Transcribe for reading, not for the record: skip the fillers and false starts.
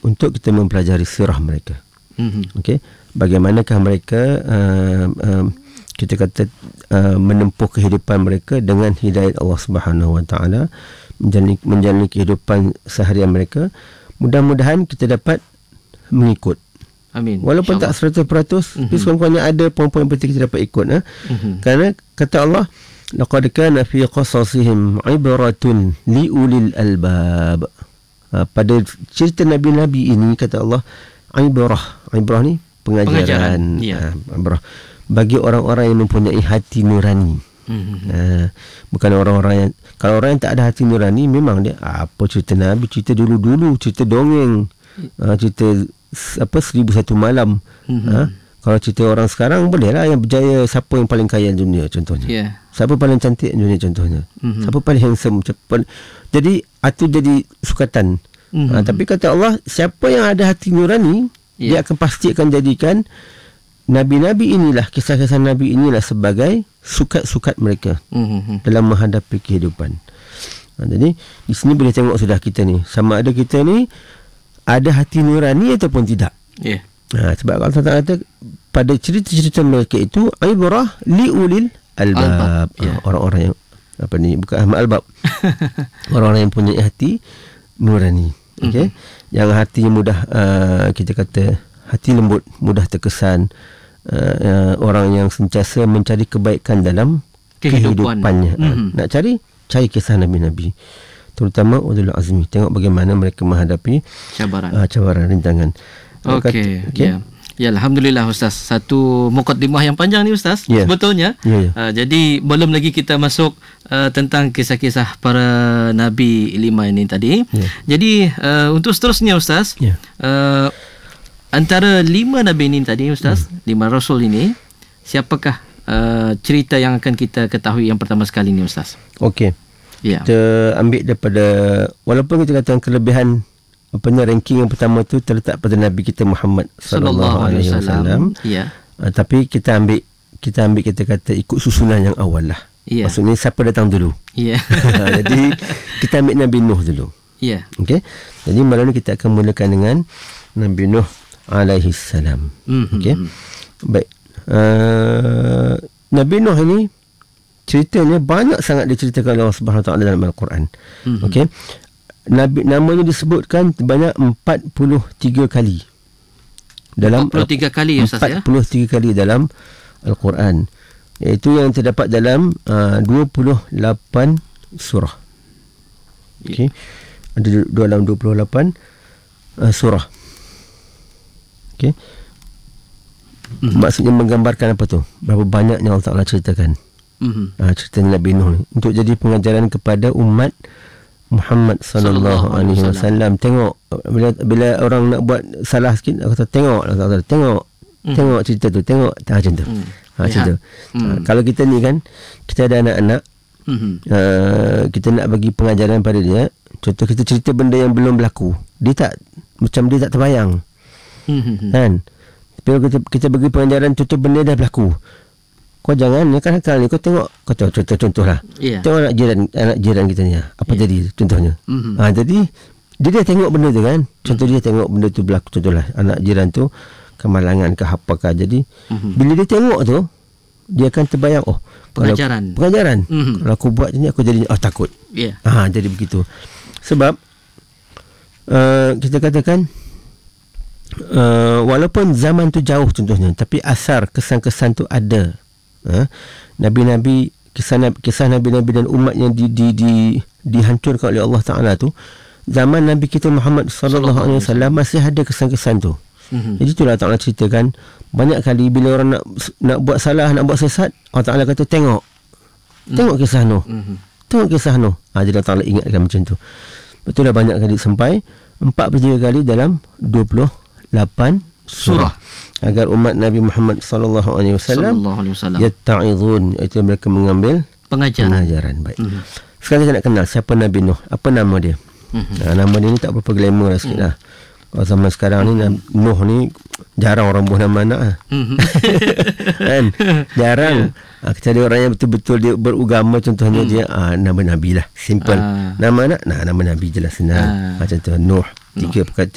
untuk kita mempelajari sirah mereka. Okey, bagaimanakah mereka kita kata menempuh kehidupan mereka dengan hidayat Allah Subhanahu Wa Taala, menjalani kehidupan seharian mereka. Mudah-mudahan kita dapat mengikut. Amin. Walaupun tak 100%, tapi sekurang-kurangnya ada poin-poin penting kita dapat ikut. Kerana kata Allah, laqad kana fi qasasihim ibratun liulil albab. Pada cerita nabi-nabi ini, kata Allah, ibrah ni pengajaran. Ibrah bagi orang-orang yang mempunyai hati nurani. Bukan orang-orang yang, kalau orang yang tak ada hati nurani, memang dia apa cerita Nabi, cerita dulu-dulu, cerita dongeng, cerita 1001 malam. Kalau cerita orang sekarang, bolehlah yang berjaya, siapa yang paling kaya dunia contohnya, siapa paling cantik dunia contohnya, siapa paling handsome, jadi itu jadi sukatan. Tapi kata Allah, siapa yang ada hati nurani, dia akan pasti akan jadikan Nabi-Nabi inilah, kisah-kisah Nabi inilah sebagai sukat-sukat mereka dalam menghadapi kehidupan. Jadi di sini boleh tengok sudah kita ni, sama ada kita ni ada hati nurani ataupun tidak. Sebab Allah Ta'ala kata pada cerita-cerita mereka itu ibrah liulil albab. Orang-orang yang bukan ahmad albab. Orang-orang yang punya hati nurani. Okey, yang hati mudah kita kata hati lembut, mudah terkesan, orang yang sentiasa mencari kebaikan dalam kehidupannya. Nak cari kisah Nabi-Nabi, terutama ulul azmi. Tengok bagaimana mereka menghadapi cabaran rintangan. Okey. Ya, alhamdulillah Ustaz. Satu mukaddimah yang panjang ni Ustaz, sebetulnya. Jadi belum lagi kita masuk tentang kisah-kisah para Nabi 5 ini tadi. Jadi untuk seterusnya Ustaz, antara 5 Nabi ini tadi Ustaz, 5 Rasul ini, siapakah cerita yang akan kita ketahui yang pertama sekali ni Ustaz? Okey. Kita ambil daripada, walaupun kita katakan kelebihan ranking yang pertama tu terletak pada Nabi kita Muhammad sallallahu alaihi wasallam. Tapi kita ambil kita kata ikut susunan yang awal lah. Maksudnya siapa datang dulu. Jadi kita ambil Nabi Nuh dulu. Okey. Jadi malam ni kita akan mulakan dengan Nabi Nuh alaihi salam. Okey. Baik. Nabi Nuh ini ceritanya banyak sangat diceritakan Allah Subhanahu Wa Taala dalam Al-Quran. Okey. Nabi namanya disebutkan banyak 43 kali. Dalam 43 kali Ustaz 43 kali dalam Al-Quran. Iaitu yang terdapat dalam 28 surah. Okey. Ada dalam 28 surah. Okey. Maksudnya menggambarkan apa tu? Berapa banyak yang Allah Ta'ala ceritakan. Cerita Nabi Nuh ni untuk jadi pengajaran kepada umat Muhammad sallallahu alaihi wasallam. Tengok bila orang nak buat salah sikit, aku kata tengok cerita tu, tengok macam tu. Macam tu. Kalau kita ni kan, kita ada anak-anak, kita nak bagi pengajaran pada dia. Contoh kita cerita benda yang belum berlaku, dia tak terbayang. Kan? Tapi kita bagi pengajaran contoh benda dah berlaku. Kau jangan ni kan ni, kau tengok, kau contoh lah. Tengok anak jiran kita ni, apa jadi contohnya. Jadi dia dah tengok benda tu kan. Contoh dia tengok benda tu berlaku, contohlah anak jiran tu kemalangan ke apakah. Jadi bila dia tengok tu, dia akan terbayang, pengajaran. Kalau aku buat ni, aku jadi takut. Jadi begitu. Sebab kita katakan walaupun zaman tu jauh contohnya, tapi asar kesan-kesan tu ada. Nabi-nabi, kisah nabi-nabi dan umat yang dihancurkan oleh Allah Ta'ala tu, zaman Nabi kita Muhammad sallallahu alaihi wasallam masih ada kesan-kesan tu. Jadi itulah Allah Ta'ala ceritakan banyak kali bila orang nak buat salah, nak buat sesat, Allah Ta'ala kata tengok kisah Nuh. Tengok kisah Nuh. Jadi Allah Ta'ala ingatkan macam tu. Betul dah banyak kali, sampai 43 kali dalam 28 surah. Agar umat Nabi Muhammad sallallahu alaihi wasallam yatta'izun, iaitu mereka mengambil pengajaran. Baik. Sekarang kita nak kenal siapa Nabi Nuh. Apa nama dia? Nama dia ni tak berapa glamour lah sikit lah. Kalau zaman sekarang ni Nuh ni jarang orang buat nama anak kan? Jarang. Kita ada orang yang betul-betul dia beragama, contohnya dia nama Nabi lah, simple. Nama anak nama Nabi je lah, senang. Macam tu Nuh, 3